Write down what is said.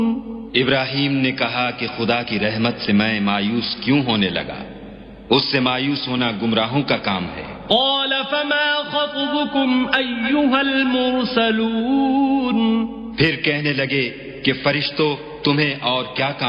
इब्राहीम ने कहा कि खुदा की रहमत से मैं मायूस क्यों होने लगा? उससे मायूस होना गुमराहों का काम है। قال فما خطبكم أيها المرسلون। फिर कहने लगे कि फरिश्तों, तुम्हें और क्या काम